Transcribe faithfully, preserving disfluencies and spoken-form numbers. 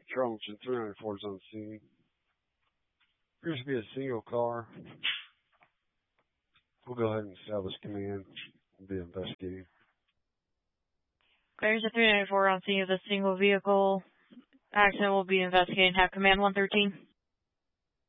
Charleston three ninety-four is on scene. Appears to be a single car. We'll go ahead and establish command. We'll be investigating. There's a three ninety-four on scene of the single vehicle accident. Will be investigating. Have command one thirteen.